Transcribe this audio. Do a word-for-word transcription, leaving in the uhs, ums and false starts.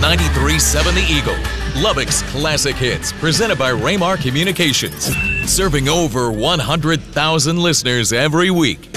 ninety-three point seven The Eagle, Lubbock's classic hits, presented by Raymar Communications. Serving over one hundred thousand listeners every week.